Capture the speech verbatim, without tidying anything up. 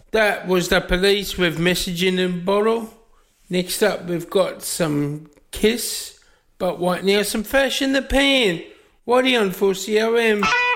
That was the Police with Messaging in a Bottle. Next up, we've got some Kiss, but right now, some Flash in the Pan. What are you on for C R M?